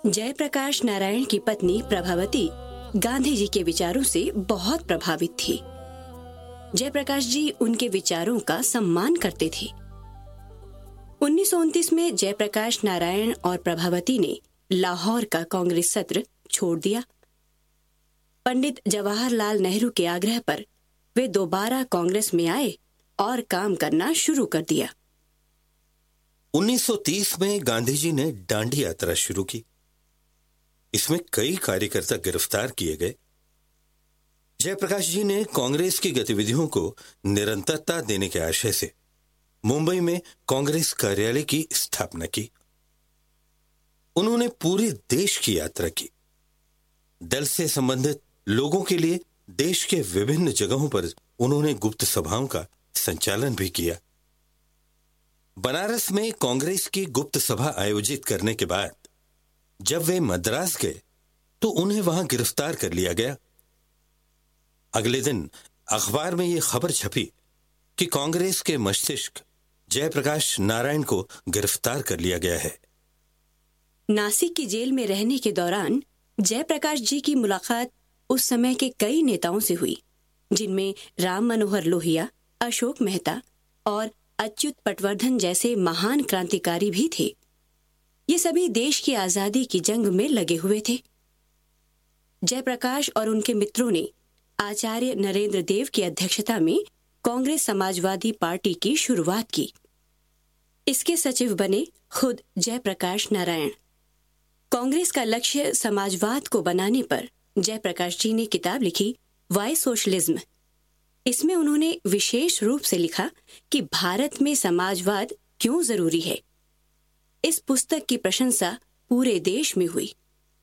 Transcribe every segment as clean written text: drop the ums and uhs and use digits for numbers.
जयप्रकाश नारायण की पत्नी प्रभावती गांधी जी के विचारों से बहुत प्रभावित थी। जयप्रकाश जी उनके विचारों का सम्मान करते थे। 1929 में जयप्रकाश नारायण और प्रभावती ने लाहौर का कांग्रेस सत्र छोड़ दिया। पंडित जवाहरलाल नेहरू के आग्रह पर वे दोबारा कांग्रेस में आए और काम करना शुरू कर दिया। 1930 में गांधी जी ने दांडी यात्रा शुरू की। इसमें कई कार्यकर्ता गिरफ्तार किए गए। जयप्रकाश जी ने कांग्रेस की गतिविधियों को निरंतरता देने के आशय से मुंबई में कांग्रेस कार्यालय की स्थापना की। उन्होंने पूरे देश की यात्रा की। दल से संबंधित लोगों के लिए देश के विभिन्न जगहों पर उन्होंने गुप्त सभाओं का संचालन भी किया। बनारस में कांग्रेस की गुप्त सभा आयोजित करने के बाद जब वे मद्रास गए तो उन्हें वहां गिरफ्तार कर लिया गया। अगले दिन अखबार में यह खबर छपी कि कांग्रेस के मस्तिष्क जयप्रकाश नारायण को गिरफ्तार कर लिया गया है। नासिक की जेल में रहने के दौरान जयप्रकाश जी की मुलाकात उस समय के कई नेताओं से हुई, जिनमें राम मनोहर लोहिया, अशोक मेहता और अच्युत पटवर्धन जैसे महान क्रांतिकारी भी थे। ये सभी देश की आजादी की जंग में लगे हुए थे। जयप्रकाश और उनके मित्रों ने आचार्य नरेंद्र देव की अध्यक्षता में कांग्रेस समाजवादी पार्टी की शुरुआत की। इसके सचिव बने खुद जयप्रकाश नारायण। कांग्रेस का लक्ष्य समाजवाद को बनाने पर जयप्रकाश जी ने किताब लिखी, वाई सोशलिज्म। इसमें उन्होंने विशेष रूप से लिखा कि भारत में समाजवाद क्यों जरूरी है। इस पुस्तक की प्रशंसा पूरे देश में हुई।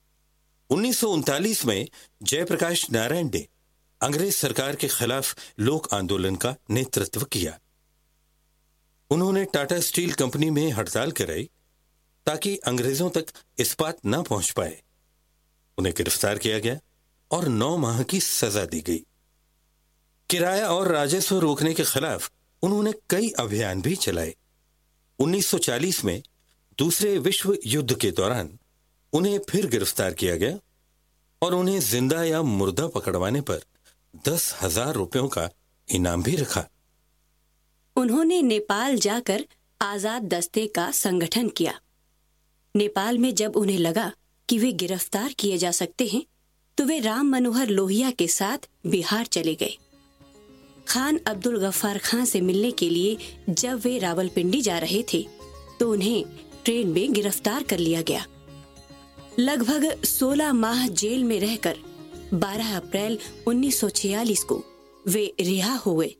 1939 में जयप्रकाश नारायण ने अंग्रेज सरकार के खिलाफ लोक आंदोलन का नेतृत्व किया। उन्होंने टाटा स्टील कंपनी में हड़ताल कराई ताकि अंग्रेजों तक इस्पात न पहुंच पाए। उन्हें गिरफ्तार किया गया और 9 माह की सजा दी गई। किराया और राजस्व रोकने के खिलाफ उन्होंने कई अभियान भी चलाए। 1940 में दूसरे विश्व युद्ध के दौरान उन्हें फिर गिरफ्तार किया गया और उन्हें जिंदा या मुर्दा पकड़वाने पर 10,000 रुपयों का इनाम भी रखा। उन्होंने नेपाल जाकर आजाद दस्ते का संगठन किया। नेपाल में जब उन्हें लगा कि वे गिरफ्तार किए जा सकते हैं, तो वे राम मनोहर लोहिया के साथ बिहार चले गए। खान अब्दुल गफ्फार खान से मिलने के लिए जब वे रावलपिंडी जा रहे थे, तो उन्हें ट्रेन में गिरफ्तार कर लिया गया। लगभग 16 माह जेल में रहकर 12 अप्रैल 1946 को वे रिहा हुए।